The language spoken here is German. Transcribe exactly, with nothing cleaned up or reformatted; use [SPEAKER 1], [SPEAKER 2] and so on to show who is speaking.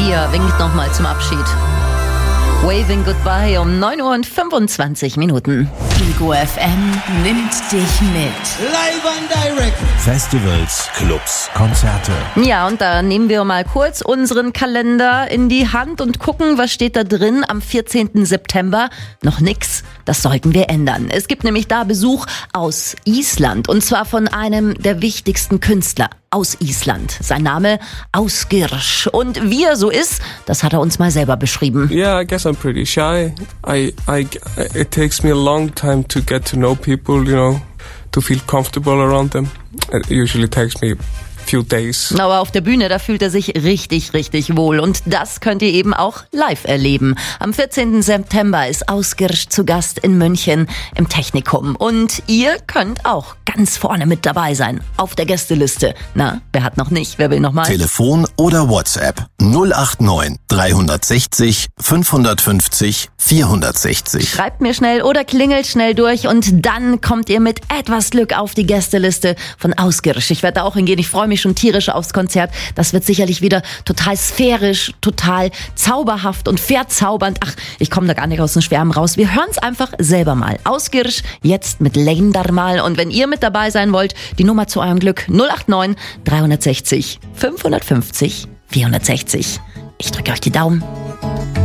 [SPEAKER 1] Sia winkt nochmal zum Abschied. Waving Goodbye um neun Uhr und fünfundzwanzig Minuten.
[SPEAKER 2] Ego F M nimmt dich mit.
[SPEAKER 3] Live and direct.
[SPEAKER 4] Festivals, Clubs, Konzerte.
[SPEAKER 1] Ja, und da nehmen wir mal kurz unseren Kalender in die Hand und gucken, was steht da drin am vierzehnten September. Noch nix, das sollten wir ändern. Es gibt nämlich da Besuch aus Island und zwar von einem der wichtigsten Künstler aus Island. Sein Name Ásgeir. Und wie er so ist, das hat er uns mal selber beschrieben.
[SPEAKER 5] Yeah, I guess I'm pretty shy. I, I, it takes me a long time to get to know people, you know, to feel comfortable around them. It usually takes me few days.
[SPEAKER 1] Aber auf der Bühne, da fühlt er sich richtig, richtig wohl. Und das könnt ihr eben auch live erleben. Am vierzehnten September ist Ásgeir zu Gast in München im Technikum. Und ihr könnt auch ganz vorne mit dabei sein. Auf der Gästeliste. Na, wer hat noch nicht? Wer will noch mal?
[SPEAKER 4] Telefon oder WhatsApp null acht neun drei sechs null fünf fünf null vier sechs null.
[SPEAKER 1] Schreibt mir schnell oder klingelt schnell durch und dann kommt ihr mit etwas Glück auf die Gästeliste von Ásgeir. Ich werde da auch hingehen. Ich freue mich schon tierisch aufs Konzert. Das wird sicherlich wieder total sphärisch, total zauberhaft und verzaubernd. Ach, ich komme da gar nicht aus dem Schwärmen raus. Wir hören es einfach selber mal. Ásgeir jetzt mit Leyndarmál. Und wenn ihr mit dabei sein wollt, die Nummer zu eurem Glück null acht neun drei sechs null fünf fünf null vier sechs null. Ich drücke euch die Daumen.